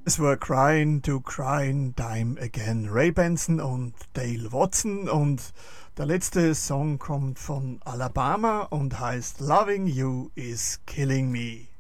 Es war Crying to Crying Time Again. Ray Benson und Dale Watson, und der letzte Song kommt von Alabama und heißt Loving You is Killing Me.